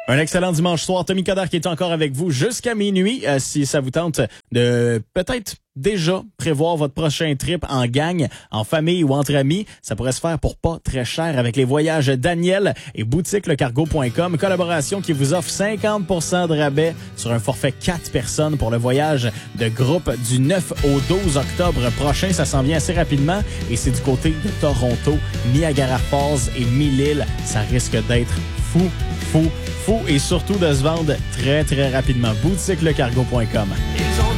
Un excellent dimanche soir. Tommy Coderre qui est encore avec vous jusqu'à minuit. Si ça vous tente de peut-être déjà prévoir votre prochain trip en gang, en famille ou entre amis, ça pourrait se faire pour pas très cher avec les voyages Daniel et boutiquelecargo.com. Collaboration qui vous offre 50% de rabais sur un forfait 4 personnes pour le voyage de groupe du 9 au 12 octobre prochain. Ça s'en vient assez rapidement et c'est du côté de Toronto, Niagara Falls et Mille-Îles. Ça risque d'être fou et surtout de se vendre très, très rapidement. boutiquelecargo.com.